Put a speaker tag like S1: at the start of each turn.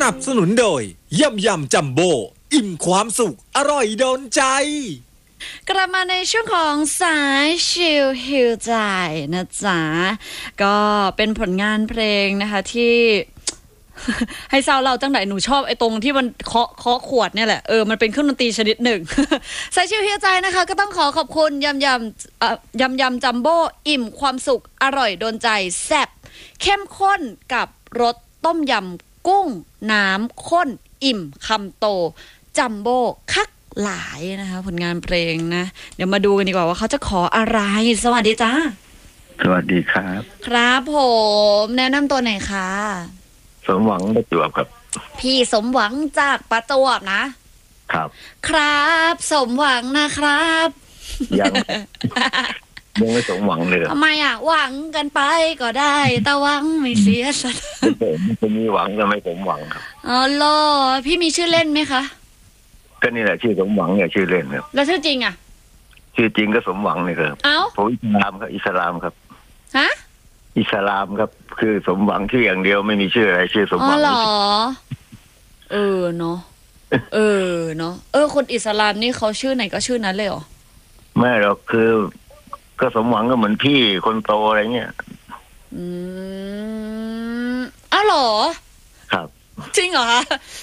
S1: นับสนุนโดยยำจัมโบ้อิ่มความสุขอร่อยโดนใจ
S2: กลับมาในช่วงของสายชิลฮิลใจนะจ๊ะก็เป็นผลงานเพลงนะคะที่ ให้เศร้าเราจังไหนหนูชอบไอ้ตรงที่มันเคาะขวดเนี่ยแหละมันเป็นเครื่องดนตรีชนิดหนึ่ง สายชิลฮิลใจนะคะก็ต้องขอบคุณยำจัมโบ้อิ่มความสุขอร่อยโดนใจแซ่บเข้มข้นกับรสต้มยำกุ้งน้ำข้นอิ่มคำโตจัมโบ้คักหลายนะคะผลงานเพลงนะเดี๋ยวมาดูกันดีกว่าว่าเขาจะขออะไรสวัสดีจ้า
S3: สวัสดีครับ
S2: ครับผมแนะนำตัวหน่อยค่ะ
S3: สมหวังประจวบครับ
S2: พี่สมหวังจากประจวบนะครับครับสมหวังนะครับ
S3: ยังไม่สมหวังเลย
S2: ทำไมหวังกันไปก็ได้แต่หวังไม่เสียสัก
S3: มันจะมีหวังแต่ไม่สมหวังครับ
S2: อ๋อเหรอพี่มีชื่อเล่นไหมคะ
S3: ก็นี่แหละชื่อสมหวังเนี่ยชื่อเล่นครับ
S2: แล้วชื่อจริง
S3: ชื่อจริงก็สมหวังนี่ครับ
S2: เอ้า
S3: ผมอิสลามครับ
S2: ฮะ
S3: อิสลามครับคือสมหวังชื่ออย่างเดียวไม่มีชื่ออะไรชื่อสมหวัง
S2: อ๋อเหรอเนาะเนาะคนอิสลามนี่เขาชื่อไหนก็ชื่อนั้นเลยเหรอ
S3: ไม่หรอกคือก็สมหวังก็เหมือนพี่คนโตอะไรเงี้ย
S2: อ้าวเหรอ
S3: ครับ
S2: จริงเหรอคะ